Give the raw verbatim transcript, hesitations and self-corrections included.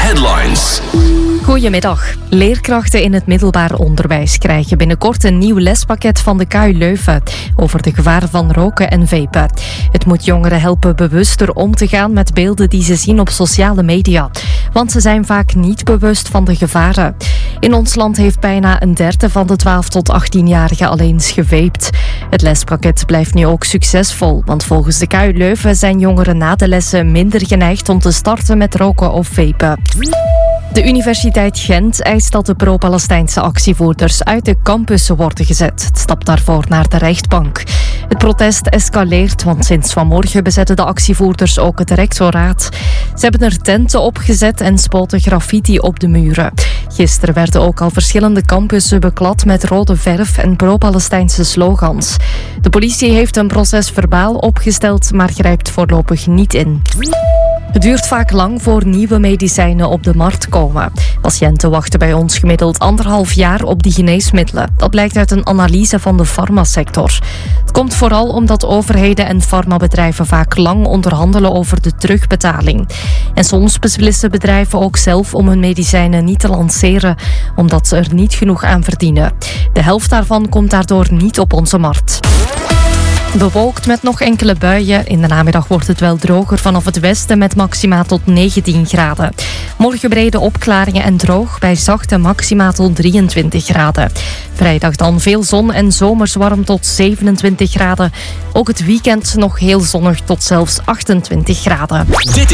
Headlines. Goedemiddag. Leerkrachten in het middelbaar onderwijs krijgen binnenkort een nieuw lespakket van de K U Leuven over de gevaren van roken en vapen. Het moet jongeren helpen bewuster om te gaan met beelden die ze zien op sociale media. Want ze zijn vaak niet bewust van de gevaren. In ons land heeft bijna een derde van de twaalf tot achttienjarigen al eens gevaped. Het lespakket blijft nu ook succesvol, want volgens de K U Leuven zijn jongeren na de lessen minder geneigd om te starten met roken of vapen. De Universiteit Gent eist dat de pro-Palestijnse actievoerders uit de campussen worden gezet. Het stapt daarvoor naar de rechtbank. Het protest escaleert, want sinds vanmorgen bezetten de actievoerders ook het rectoraat. Ze hebben er tenten opgezet en spoten graffiti op de muren. Gisteren werden ook al verschillende campussen beklad met rode verf en pro-Palestijnse slogans. De politie heeft een proces verbaal opgesteld, maar grijpt voorlopig niet in. Het duurt vaak lang voor nieuwe medicijnen op de markt komen. Patiënten wachten bij ons gemiddeld anderhalf jaar op die geneesmiddelen. Dat blijkt uit een analyse van de farmasector. Het komt vooral omdat overheden en farmabedrijven vaak lang onderhandelen over de terugbetaling. En soms beslissen bedrijven ook zelf om hun medicijnen niet te lanceren, omdat ze er niet genoeg aan verdienen. De helft daarvan komt daardoor niet op onze markt. Bewolkt met nog enkele buien. In de namiddag wordt het wel droger vanaf het westen met maxima tot negentien graden. Morgen brede opklaringen en droog bij zachte maxima tot drieëntwintig graden. Vrijdag dan veel zon en zomers warm tot zevenentwintig graden. Ook het weekend nog heel zonnig tot zelfs achtentwintig graden.